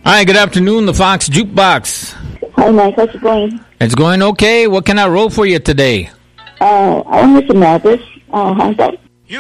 Hi, good afternoon, the Fox Jukebox. Hi, Mike. How's it going? It's going okay. What can I roll for you today? I want to listen to Elvis. How's that?